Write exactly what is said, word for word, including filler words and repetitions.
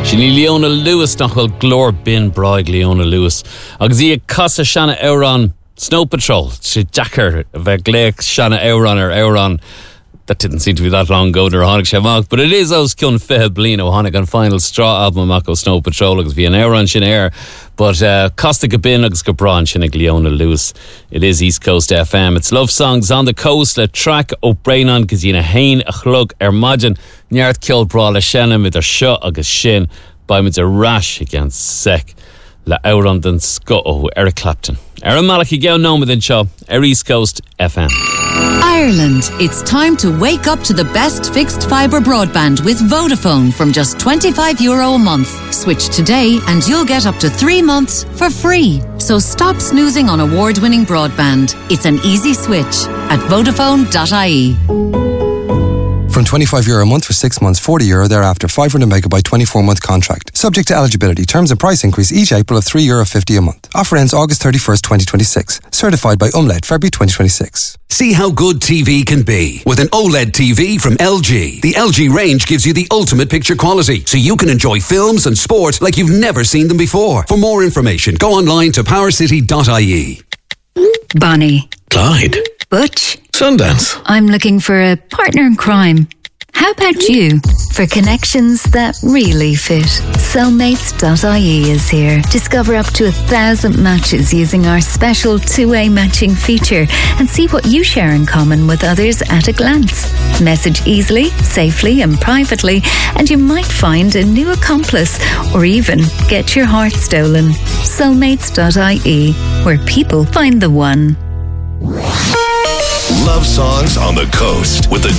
Sinní Leona Lewis nach bhfuil glór bin braig Leona Lewis. Agus í casa seanna Euron Snow Patrol. Si Jacker bheith gléic seanna Euron ar Euron. That didn't seem to be that long ago nor Honig Shamach, but it is aus cion fihe blin o Honig an final straw album amach o Snow Patrol agus bhí an Euron sin air, but uh, Costa Gabin agus Gabran sin ag Leona Lewis. It is East Coast F M. It's Love Songs on the Coast le track o Brainon cos yna hain a chlug er majin neart kill bra le shenna mid er sho agus shin by mid er rash against sec le Euron den sco o Eric Clapton. Erin Malachy Gao Noma than Shaw, Air East Coast F M. Ireland, it's time to wake up to the best fixed fibre broadband with Vodafone from just twenty-five euro a month. Switch today and you'll get up to three months for free. So stop snoozing on award-winning broadband. It's an easy switch at Vodafone dot I E. From twenty-five euro a month for six months, forty euro thereafter, five hundred megabyte twenty-four month contract. Subject to eligibility. Terms and price increase each April of three euro fifty a month. Offer ends August thirty-first, twenty twenty-six. Certified by Umlaut, February twenty twenty-six. See how good T V can be with an OLED T V from L G. The L G range gives you the ultimate picture quality, so you can enjoy films and sport like you've never seen them before. For more information, go online to power city dot I E. Bonnie. Clyde. Butch. Sundance. I'm looking for a partner in crime. How about you? For connections that really fit, Cellmates dot I E is here. Discover up to a thousand matches using our special two-way matching feature and see what you share in common with others at a glance. Message easily, safely and privately, and you might find a new accomplice or even get your heart stolen. Cellmates dot I E, where people find the one. Love Songs on the Coast with the